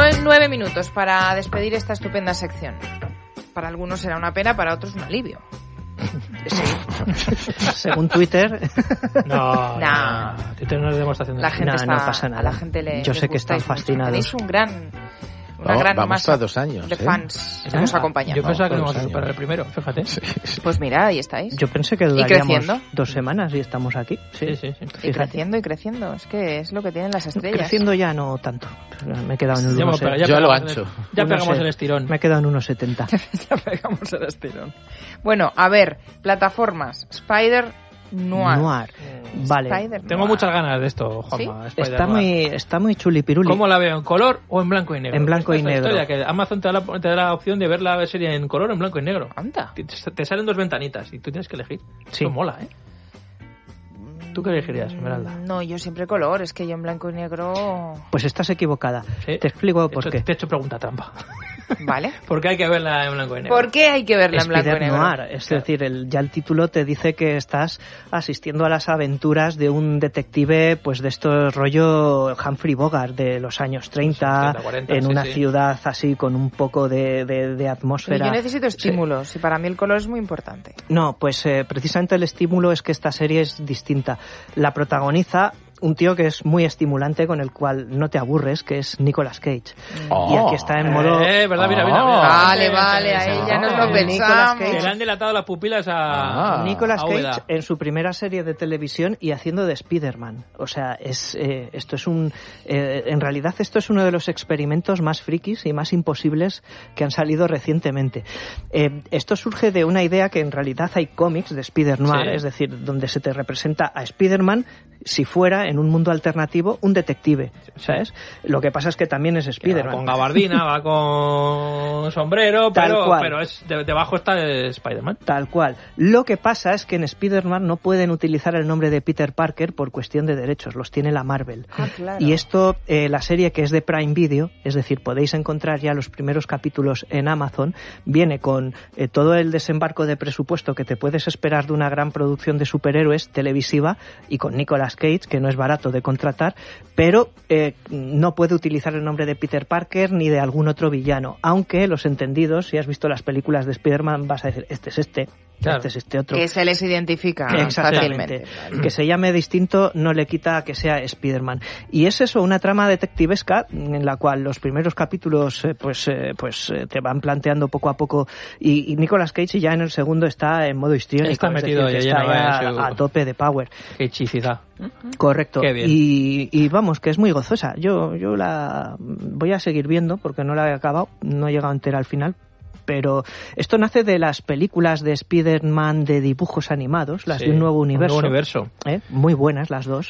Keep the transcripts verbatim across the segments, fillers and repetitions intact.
Nueve, nueve minutos para despedir esta estupenda sección. Para algunos será una pena, para otros un alivio. Sí. Según Twitter. No, no. no. Twitter no es demostración de La gente no, está, no pasa nada. A la gente le Yo sé que están fascinados. Tenéis un gran, una Vamos, gran vamos masa a dos años, de ¿eh? fans que Ah, nos acompañan. Yo pensaba que no Vamos íbamos a a superar años. el primero, fíjate. Sí, sí. Pues mira, ahí estáis. Yo pensé que Y duraríamos creciendo. dos semanas y estamos aquí. Sí, sí, sí. Y Fíjate. creciendo y creciendo. Es que es lo que tienen las estrellas. Creciendo ya no tanto. Me he quedado en un Ya, uno pero ya Yo a lo pegamos ancho. el- Ya uno pegamos se- el estirón. Me he quedado en uno setenta. Ya pegamos el estirón. Bueno, a ver, plataformas. Spider Noir. Noir. Vale. Spider Tengo Noir. muchas ganas de esto, Juanma. Spider Está Noir. muy, está muy chulipiruli. ¿Cómo la veo? ¿En color o en blanco y negro? En blanco Esta y es la negro. historia, que Amazon te da, la, te da la opción de ver la serie en color o en blanco y negro. Anda. Te, te salen dos ventanitas y tú tienes que elegir. Sí. Eso mola, ¿eh? ¿Tú qué elegirías, Esmeralda? No, yo siempre color. Es que yo en blanco y negro... Pues estás equivocada. Sí. Te explico Te por he qué. hecho- Te he hecho pregunta trampa. ¿Vale? Porque hay que verla en blanco y negro. ¿Por qué hay que verla en blanco y Spider negro? Noir, es decir, el, ya el título te dice que estás asistiendo a las aventuras de un detective, pues de estos rollo Humphrey Bogart de los años treinta, treinta, cuarenta, en sí, una sí. ciudad así con un poco de, de, de Pero atmósfera. yo necesito estímulos y para mí el color es muy importante. No, pues eh, precisamente el estímulo es que esta serie es distinta. La protagoniza un tío que es muy estimulante, con el cual no te aburres, que es Nicolas Cage. Oh. Y aquí está en modo... Eh, verdad, mira, mira, Oh. mira. Vale, vale, ahí ya nos lo Ah, Nicolas pensamos. Cage. Se le han dilatado las pupilas a... Ah. Nicolas a Cage Úbeda. en su primera serie de televisión y haciendo de Spider-Man. O sea, es eh, esto es un eh, en realidad esto es uno de los experimentos más frikis y más imposibles que han salido recientemente. Eh, esto surge de una idea que en realidad hay cómics de Spider-Noir, Sí. es decir, donde se te representa a Spider-Man si fuera en un mundo alternativo un detective, ¿sabes? Lo que pasa es que también es Que va Spider-Man. con gabardina, va con sombrero, Tal pero, cual. pero es de- debajo está el Spider-Man. Tal cual. Lo que pasa es que en Spider-Man no pueden utilizar el nombre de Peter Parker por cuestión de derechos, los tiene la Marvel. Ah, claro. Y esto, eh, la serie que es de Prime Video, es decir, podéis encontrar ya los primeros capítulos en Amazon, viene con eh, todo el desembarco de presupuesto que te puedes esperar de una gran producción de superhéroes televisiva y con Nicolas Cage, que no es barato de contratar, pero eh, no puede utilizar el nombre de Peter Parker ni de algún otro villano, aunque los entendidos, si has visto las películas de Spider-Man, vas a decir, este es este, Claro. este es este otro. Que se les identifica Exactamente. fácilmente. Que se llame distinto no le quita que sea Spider-Man. Y es eso, una trama detectivesca en la cual los primeros capítulos eh, pues eh, pues eh, te van planteando poco a poco y, y Nicolas Cage ya en el segundo está en modo histriónico, Está es metido decir, que ya está lleno, ya eh, su- a tope de power. Qué hechicidad. Correcto. Qué bien. Y, y vamos, que es muy gozosa. Yo yo la voy a seguir viendo porque no la he acabado, no he llegado entera al final. Pero esto nace de las películas de Spider-Man de dibujos animados, las Sí, de un nuevo un universo. nuevo universo. ¿eh? Muy buenas las dos.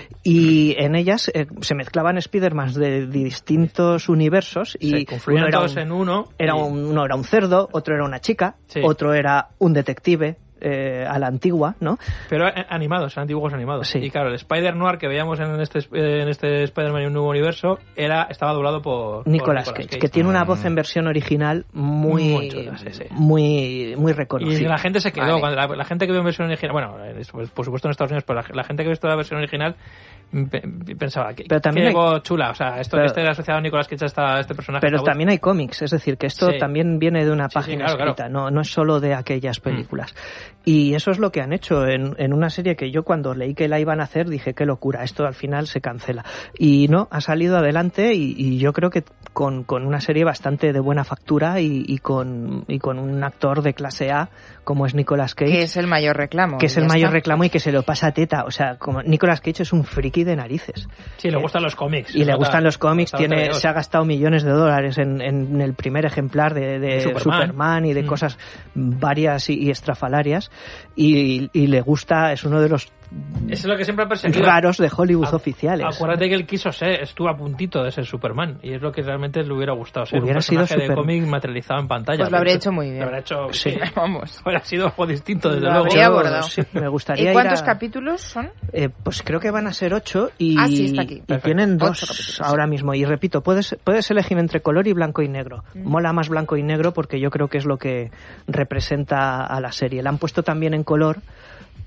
Y en ellas eh, se mezclaban Spider-Man de distintos universos y Se confluían uno era todos un, en uno. era y- un- uno era un cerdo, otro era una chica, Sí. otro era un detective. Eh, a la antigua, ¿no? Pero eh, animados, eran dibujos animados. Sí. Y claro, el Spider-Noir que veíamos en este, en este Spider-Man y un nuevo universo era, estaba doblado por por Nicolas Cage, que tiene una voz en versión original muy Muy chula, sí, sí. muy, muy Y reconocida. la gente se quedó, Vale. cuando la, la gente que vio en versión original, bueno, eh, pues, por supuesto en Estados Unidos, pero la, la gente que vio la versión original mm, pe- pensaba que Pero también qué hay- voz chula, o sea, esto pero- este era asociado a Nicolas Cage hasta este personaje. Pero esta voz. también hay cómics, es decir, que esto Sí. también viene de una Sí, sí, página claro, claro. escrita, No, no es solo de aquellas películas. Y eso es lo que han hecho en, en una serie que yo cuando leí que la iban a hacer dije, qué locura, esto al final se cancela. Y no, ha salido adelante y, y yo creo que con, con una serie bastante de buena factura y, y, con, y con un actor de clase A como es Nicolas Cage. Que es el mayor reclamo. que es ya el mayor está. reclamo y que se lo pasa a teta. O sea, como Nicolas Cage es un friki de narices. Sí, le gustan los cómics. Y le nota- gustan los cómics, nota tiene, T V dos. se ha gastado millones de dólares en, en el primer ejemplar de, de Superman. Superman. y de Mm. cosas varias y, y estrafalarias. Y, y le gusta, es uno de los Eso es lo que siempre ha perseguido. raros de Hollywood Ac- oficiales. Acuérdate que él quiso ser, estuvo a puntito de ser Superman y es lo que realmente le hubiera gustado ser. Hubiera un sido personaje de Super- cómic materializado en pantalla. Pues lo habría Pero- hecho muy bien. Lo habría hecho, Sí. sí. Vamos. Habría sido algo distinto, desde Lo luego. habría Yo, abordado. sí, me gustaría ¿Y ir cuántos a- capítulos son? Eh, pues creo que van a ser ocho y, Ah, sí, está aquí. y Perfecto. tienen Ocho dos capítulos. ahora mismo. Y repito, puedes, puedes elegir entre color y blanco y negro. Mm. Mola más blanco y negro porque yo creo que es lo que representa a la serie. La han puesto también en color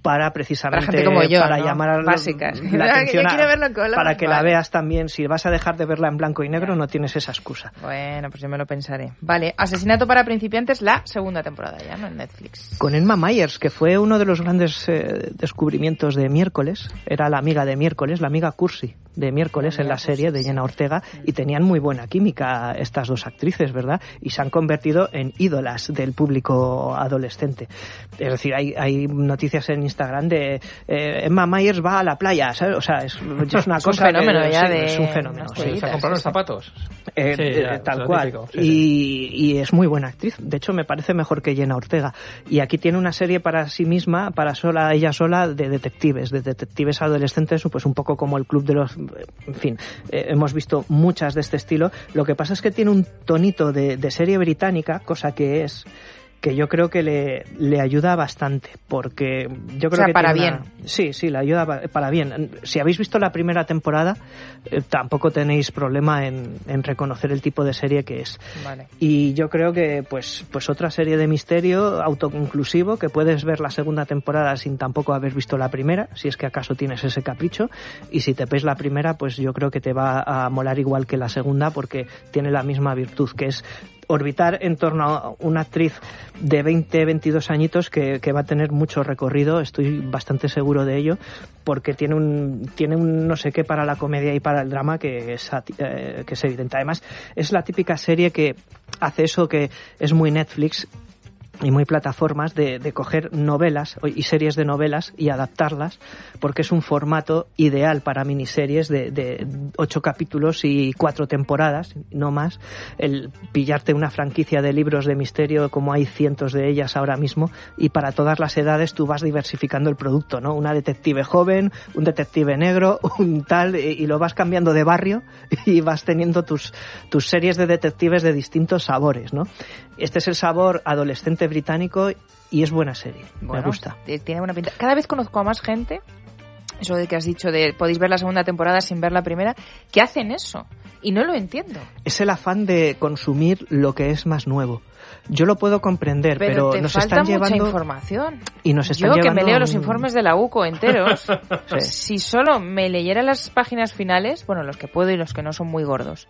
para precisamente para, gente como yo, para ¿no? llamar Básicas. la atención a, verlo en color, para que vale. la veas también. Si vas a dejar de verla en blanco y negro, no tienes esa excusa. Bueno, pues yo me lo pensaré. Vale, Asesinato para principiantes, la segunda temporada ya, ¿no? En Netflix. Con Emma Myers, que fue uno de los grandes eh, descubrimientos de Miércoles. Era la amiga de Miércoles, la amiga Cursi de Miércoles en la serie de Jenna Ortega, y tenían muy buena química estas dos actrices, ¿verdad? Y se han convertido en ídolas del público adolescente. Es decir, hay, hay noticias en Instagram de eh, Emma Myers va a la playa, ¿sabes? O sea, es, es una es cosa... un fenómeno de, ya sí, de... Es un fenómeno. Sí, sí, ¿se ha comprado los zapatos? Eh, sí, eh, ya, tal cual. Típico, sí, y, sí. y es muy buena actriz. De hecho, me parece mejor que Jenna Ortega. Y aquí tiene una serie para sí misma, para sola ella sola, de detectives, de detectives adolescentes, pues un poco como el club de los... En fin, eh, hemos visto muchas de este estilo. Lo que pasa es que tiene un tonito de, de serie británica, cosa que es... que yo creo que le, le ayuda bastante, porque yo creo o sea, que para tiene bien. Una... Sí, sí, le ayuda para bien. Si habéis visto la primera temporada, eh, tampoco tenéis problema en, en reconocer el tipo de serie que es. Vale. Y yo creo que pues, pues otra serie de misterio autoconclusivo, que puedes ver la segunda temporada sin tampoco haber visto la primera, si es que acaso tienes ese capricho, y si te ves la primera, pues yo creo que te va a molar igual que la segunda, porque tiene la misma virtud, que es orbitar en torno a una actriz de veinte, veintidós añitos que, que va a tener mucho recorrido, estoy bastante seguro de ello, porque tiene un tiene un no sé qué para la comedia y para el drama que es, eh, que es evidente. Además, es la típica serie que hace eso que es muy Netflix y muy plataformas de, de coger novelas y series de novelas y adaptarlas, porque es un formato ideal para miniseries de, de ocho capítulos y cuatro temporadas, no más. El pillarte una franquicia de libros de misterio, como hay cientos de ellas ahora mismo, y para todas las edades tú vas diversificando el producto, ¿no? Una detective joven, un detective negro, un tal, y, y lo vas cambiando de barrio y vas teniendo tus, tus series de detectives de distintos sabores, ¿no? Este es el sabor adolescente británico y es buena serie, bueno, me gusta. Tiene buena pinta. Cada vez conozco a más gente, eso de que has dicho de podéis ver la segunda temporada sin ver la primera, que hacen eso y no lo entiendo. Es el afán de consumir lo que es más nuevo. Yo lo puedo comprender, pero, pero te nos falta están llevando mucha información. Y nos están Yo que llevando me leo un... los informes de la U C O enteros, sí. Si solo me leyera las páginas finales, bueno, los que puedo y los que no son muy gordos,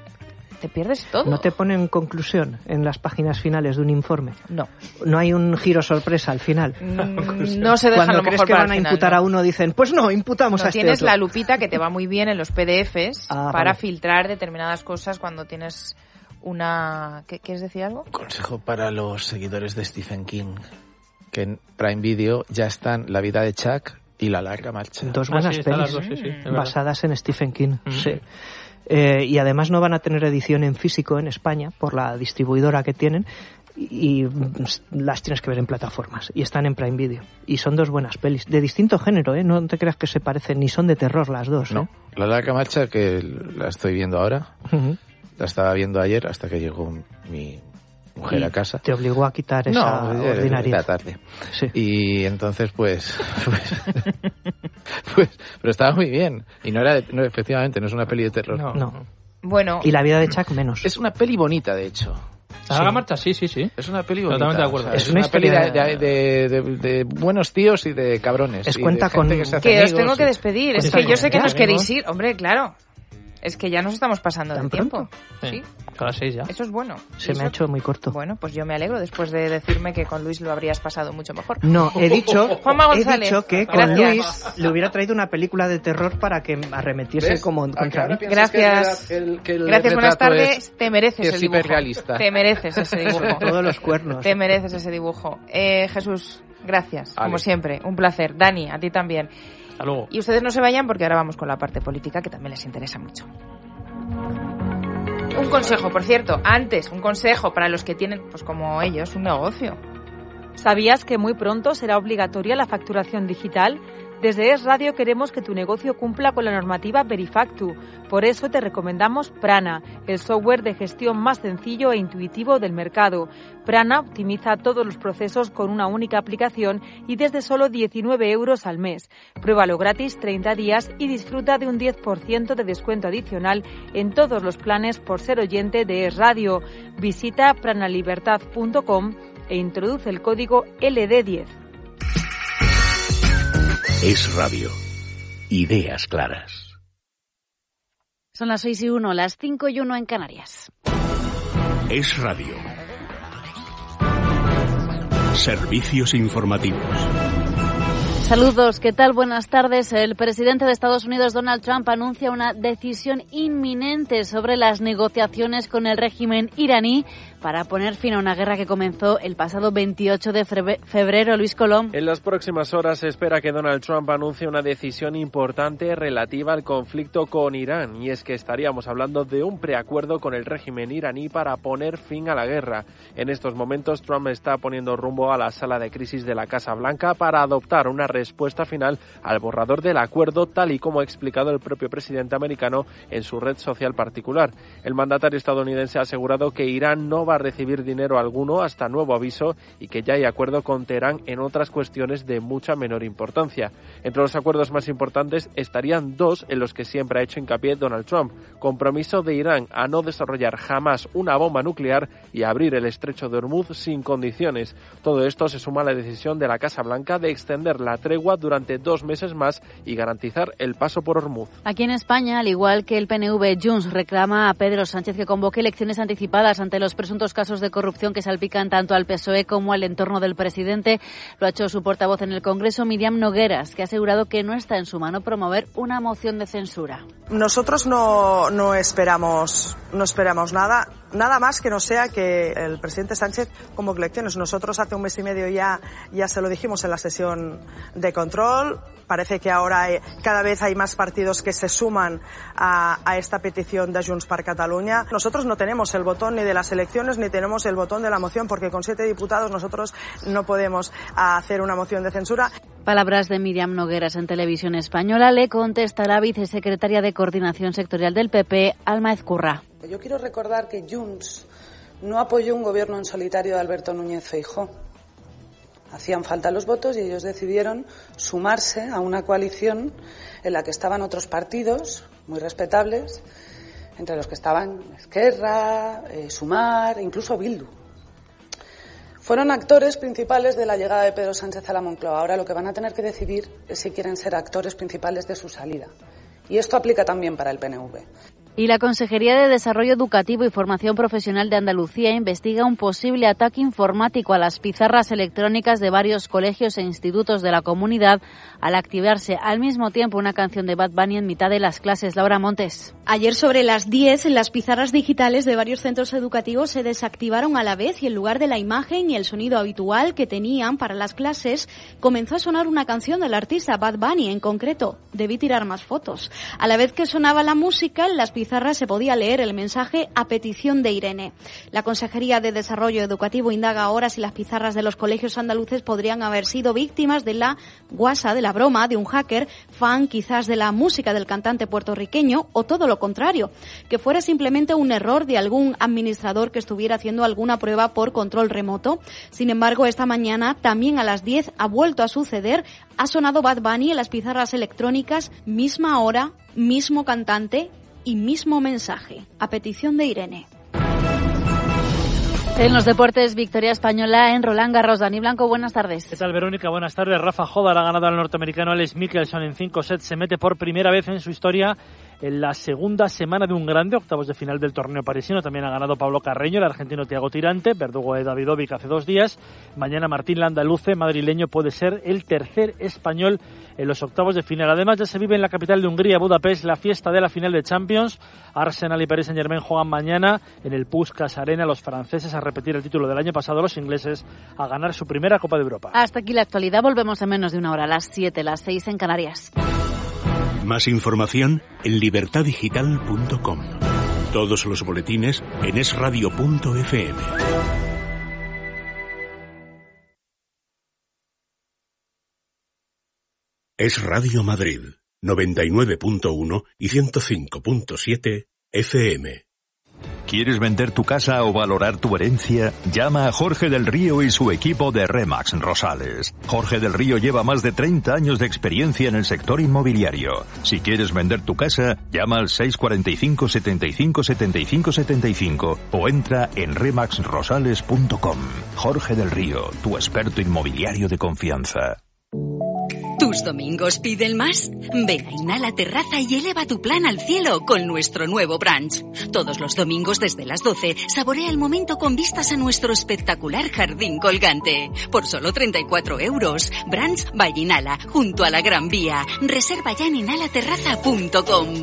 te pierdes todo. ¿No te ponen conclusión en las páginas finales de un informe? No. ¿No hay un giro sorpresa al final? Mm, no se deja Cuando lo crees mejor que para van a el final, imputar ¿no? a uno, dicen, pues no, imputamos no, a este tienes otro. la lupita que te va muy bien en los P D Fs ah, para vale. filtrar determinadas cosas cuando tienes una... ¿Qué, ¿Quieres decir algo? Consejo para los seguidores de Stephen King, que en Prime Video ya están La vida de Chuck y La larga marcha. Dos Ah, buenas sí, están pelis las dos, sí, sí, es basadas en Stephen King. Mm. Sí. Eh, y además no van a tener edición en físico en España por la distribuidora que tienen, y, y las tienes que ver en plataformas y están en Prime Video y son dos buenas pelis de distinto género, ¿eh? No te creas que se parecen, ni son de terror las dos, ¿eh? No, La larga marcha, que la estoy viendo ahora, Uh-huh. la estaba viendo ayer hasta que llegó mi mujer Y a casa. te obligó a quitar esa No, ya ordinariedad. era tarde. Sí. Y entonces, pues, pues, pues, pero estaba muy bien. Y no era, de- no, efectivamente, no es una peli de terror. No. No. Bueno, Y La vida de Chuck menos. Es una peli bonita, de hecho. ¿La larga marcha? Sí, sí, sí. Es una peli bonita. Totalmente de acuerdo. O sea, es, Es una una, peli de, historia- de, de, de- de buenos tíos y de cabrones. Es y de cuenta gente con- que, se hace que os amigos tengo y- que despedir. Es Cuéntame, que yo sé que ¿ya? nos queréis ¿Venimos? ir. Hombre, claro. Es que ya nos estamos pasando ¿Tan de tiempo. pronto? Sí, A las seis ya. eso es bueno. Se Y me ha eso- hecho muy corto. Bueno, pues yo me alegro después de decirme que con Luis lo habrías pasado mucho mejor. No, he dicho, Juanma he González. dicho que con Gracias. Luis le hubiera traído una película de terror para que arremetiese ¿Ves? como Aunque contra ahora mí. piensas Gracias. que el- que el- que el Gracias, buenas retrato tardes. es- Te mereces es el dibujo. hiperrealista. Te mereces ese dibujo. Todos los cuernos. Te mereces ese dibujo. Eh, Jesús, gracias, Ale. como siempre. Un placer. Dani, a ti también. Hasta luego. Y ustedes no se vayan porque ahora vamos con la parte política que también les interesa mucho. Un consejo, por cierto, antes, un consejo para los que tienen, pues como ellos, un negocio. ¿Sabías que muy pronto será obligatoria la facturación digital? Desde Es Radio queremos que tu negocio cumpla con la normativa Verifactu. Por eso te recomendamos Prana, el software de gestión más sencillo e intuitivo del mercado. Prana optimiza todos los procesos con una única aplicación y desde solo diecinueve euros al mes. Pruébalo gratis treinta días y disfruta de un diez por ciento de descuento adicional en todos los planes por ser oyente de Es Radio. Visita pranalibertad punto com e introduce el código L D diez. Es Radio. Ideas claras. Son las seis y uno, las cinco y uno en Canarias. Es Radio. Servicios informativos. Saludos, ¿qué tal? Buenas tardes. El presidente de Estados Unidos, Donald Trump, anuncia una decisión inminente sobre las negociaciones con el régimen iraní para poner fin a una guerra que comenzó el pasado veintiocho de febrero. Luis Colón. En las próximas horas se espera que Donald Trump anuncie una decisión importante relativa al conflicto con Irán, y es que estaríamos hablando de un preacuerdo con el régimen iraní para poner fin a la guerra. En estos momentos, Trump está poniendo rumbo a la sala de crisis de la Casa Blanca para adoptar una respuesta final al borrador del acuerdo, tal y como ha explicado el propio presidente americano en su red social particular. El mandatario estadounidense ha asegurado que Irán no va a recibir dinero alguno hasta nuevo aviso y que ya hay acuerdo con Teherán en otras cuestiones de mucha menor importancia. Entre los acuerdos más importantes estarían dos en los que siempre ha hecho hincapié Donald Trump: compromiso de Irán a no desarrollar jamás una bomba nuclear y abrir el estrecho de Hormuz sin condiciones. Todo esto se suma a la decisión de la Casa Blanca de extender la tregua durante dos meses más y garantizar el paso por Hormuz. Aquí en España, al igual que el P N V, Junts reclama a Pedro Sánchez que convoque elecciones anticipadas ante los presuntos casos de corrupción que salpican tanto al P S O E como al entorno del presidente. Lo ha hecho su portavoz en el Congreso, Miriam Nogueras, que ha asegurado que no está en su mano promover una moción de censura. Nosotros no, no esperamos, no esperamos nada, nada más que no sea que el presidente Sánchez convoque elecciones. Nosotros hace un mes y medio ya, ya se lo dijimos en la sesión de control. Parece que ahora hay, cada vez hay más partidos que se suman a, a esta petición de Junts per Catalunya. Nosotros no tenemos el botón ni de las elecciones ni tenemos el botón de la moción, porque con siete diputados nosotros no podemos hacer una moción de censura. Palabras de Miriam Nogueras en Televisión Española. Le contesta la vicesecretaria de Coordinación Sectorial del P P, Alma Ezcurra. Yo quiero recordar que Junts no apoyó un gobierno en solitario de Alberto Núñez Feijóo. Hacían falta los votos y ellos decidieron sumarse a una coalición en la que estaban otros partidos muy respetables, entre los que estaban Esquerra, eh, Sumar, incluso Bildu. Fueron actores principales de la llegada de Pedro Sánchez a la Moncloa. Ahora lo que van a tener que decidir es si quieren ser actores principales de su salida. Y esto aplica también para el P N V. Y la Consejería de Desarrollo Educativo y Formación Profesional de Andalucía investiga un posible ataque informático a las pizarras electrónicas de varios colegios e institutos de la comunidad al activarse al mismo tiempo una canción de Bad Bunny en mitad de las clases. Laura Montes. Ayer sobre las diez, las pizarras digitales de varios centros educativos se desactivaron a la vez y en lugar de la imagen y el sonido habitual que tenían para las clases, comenzó a sonar una canción del artista Bad Bunny, en concreto, Debí tirar más fotos. A la vez que sonaba la música, en las pizarras se podía leer el mensaje a petición de Irene. La Consejería de Desarrollo Educativo indaga ahora si las pizarras de los colegios andaluces podrían haber sido víctimas de la guasa, de la broma, de un hacker, fan quizás de la música del cantante puertorriqueño, o todo lo contrario, que fuera simplemente un error de algún administrador que estuviera haciendo alguna prueba por control remoto. Sin embargo, esta mañana, también a las diez, ha vuelto a suceder. Ha sonado Bad Bunny en las pizarras electrónicas, misma hora, mismo cantante y mismo mensaje, a petición de Irene. En los deportes, victoria española en Roland Garros. Dani Blanco, buenas tardes. ¿Qué tal, Verónica? Buenas tardes. Rafa Hodar ha ganado al norteamericano Alex Michelson en cinco sets. Se mete por primera vez en su historia en la segunda semana de un grande, octavos de final del torneo parisino. También ha ganado Pablo Carreño, el argentino Thiago Tirante, verdugo de Davidovic hace dos días. Mañana Martín Landaluce, madrileño, puede ser el tercer español en los octavos de final. Además, ya se vive en la capital de Hungría, Budapest, la fiesta de la final de Champions. Arsenal y Paris Saint-Germain juegan mañana en el Puskás Arena. Los franceses a repetir el título del año pasado, los ingleses a ganar su primera Copa de Europa. Hasta aquí la actualidad. Volvemos en menos de una hora, a las siete, las seis en Canarias. Más información en libertad digital punto com. Todos los boletines en es radio punto efe eme. Es Radio Madrid, noventa y nueve punto uno y ciento cinco punto siete efe eme. ¿Quieres vender tu casa o valorar tu herencia? Llama a Jorge del Río y su equipo de Remax Rosales. Jorge del Río lleva más de treinta años de experiencia en el sector inmobiliario. Si quieres vender tu casa, llama al seis cuatro cinco, setenta y cinco, setenta y cinco, setenta y cinco o entra en remax rosales punto com. Jorge del Río, tu experto inmobiliario de confianza. ¿Tus domingos piden más? Ven a Inhala Terraza y eleva tu plan al cielo con nuestro nuevo brunch. Todos los domingos desde las doce, saborea el momento con vistas a nuestro espectacular jardín colgante. Por solo treinta y cuatro euros. Brunch by Inhala, junto a la Gran Vía. Reserva ya en inhala terraza punto com.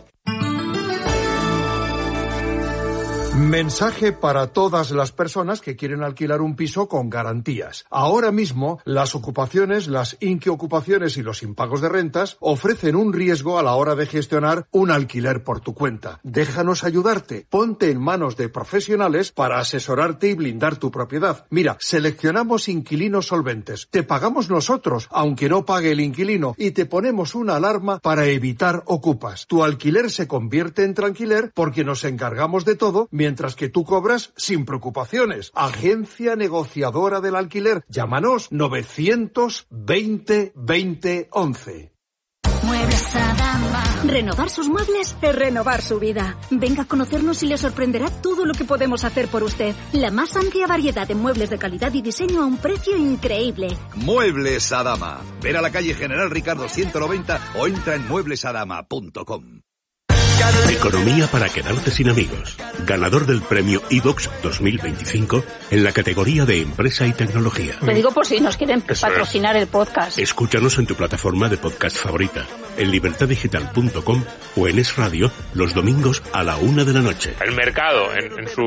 Mensaje para todas las personas que quieren alquilar un piso con garantías. Ahora mismo, las ocupaciones, las inquiocupaciones y los impagos de rentas ofrecen un riesgo a la hora de gestionar un alquiler por tu cuenta. Déjanos ayudarte. Ponte en manos de profesionales para asesorarte y blindar tu propiedad. Mira, seleccionamos inquilinos solventes. Te pagamos nosotros, aunque no pague el inquilino, y te ponemos una alarma para evitar ocupas. Tu alquiler se convierte en tranquiler porque nos encargamos de todo, mientras que tú cobras sin preocupaciones. Agencia Negociadora del Alquiler. Llámanos novecientos veinte veinte once. Muebles Adama. Renovar sus muebles es renovar su vida. Venga a conocernos y le sorprenderá todo lo que podemos hacer por usted. La más amplia variedad de muebles de calidad y diseño a un precio increíble. Muebles Adama. Ven a la calle General Ricardo ciento noventa o entra en muebles adama punto com. Economía para quedarte sin amigos. Ganador del premio iVox dos mil veinticinco en la categoría de empresa y tecnología. Lo digo por si nos quieren Eso patrocinar es. el podcast. Escúchanos en tu plataforma de podcast favorita, en libertad digital punto com o en Es Radio los domingos a la una de la noche. El mercado en, en su...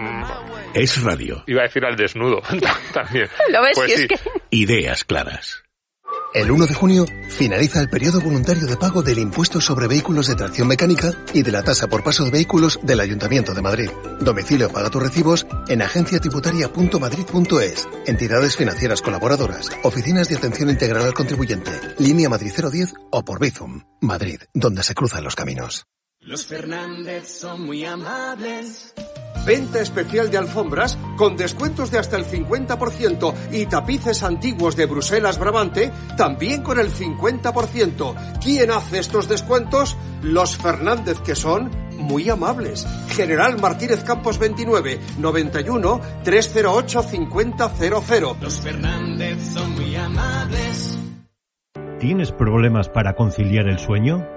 Es Radio. Iba a decir al desnudo también. ¿Lo ves? Pues sí. Es que... Ideas claras. El uno de junio finaliza el periodo voluntario de pago del impuesto sobre vehículos de tracción mecánica y de la tasa por paso de vehículos del Ayuntamiento de Madrid. Domicilio paga tus recibos en agencia tributaria punto madrid punto es, entidades financieras colaboradoras, oficinas de atención integral al contribuyente, línea Madrid cero diez o por Bizum. Madrid, donde se cruzan los caminos. Los Fernández son muy amables. Venta especial de alfombras con descuentos de hasta el cincuenta por ciento y tapices antiguos de Bruselas Brabante también con el cincuenta por ciento. ¿Quién hace estos descuentos? Los Fernández, que son muy amables. General Martínez Campos veintinueve, noventa y uno, trescientos ocho, cincuenta cero cero. Los Fernández son muy amables. ¿Tienes problemas para conciliar el sueño?